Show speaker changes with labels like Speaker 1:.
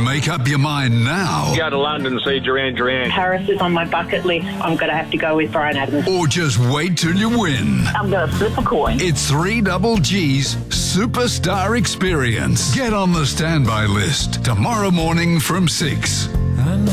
Speaker 1: Make up your mind now.
Speaker 2: Go to London and see Duran Duran.
Speaker 3: Paris is on my bucket list. I'm going to have to go with Bryan Adams.
Speaker 1: Or just wait till you win.
Speaker 3: I'm going to flip a coin.
Speaker 1: It's 3GG's Superstar Experience. Get on the standby list tomorrow morning from 6.